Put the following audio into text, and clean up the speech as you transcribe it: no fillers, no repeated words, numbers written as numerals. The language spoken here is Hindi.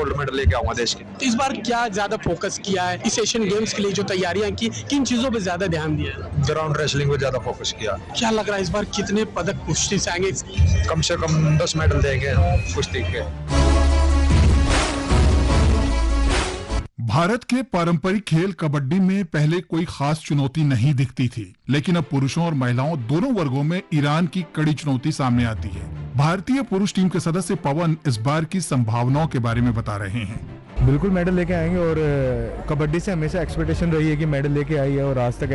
गोल्ड मेडल लेके आऊंगा देश के। इस बार क्या ज्यादा फोकस किया है इस एशियन गेम्स के लिए, जो तैयारियां की, किन चीजों पे ज्यादा ध्यान दिया है? ग्राउंड रेसलिंग पे ज्यादा फोकस किया। क्या लग रहा है इस बार कितने पदक कुश्ती से आएंगे? कम से कम 10 मेडल देंगे कुश्ती के। भारत के पारंपरिक खेल कबड्डी में पहले कोई खास चुनौती नहीं दिखती थी, लेकिन अब पुरुषों और महिलाओं दोनों वर्गों में ईरान की कड़ी चुनौती सामने आती है। भारतीय पुरुष टीम के सदस्य पवन इस बार की संभावनाओं के बारे में बता रहे हैं। बिल्कुल मेडल लेके आएंगे और कबड्डी से हमेशा एक्सपेक्टेशन रही है कि मेडल लेके आई है और आज तक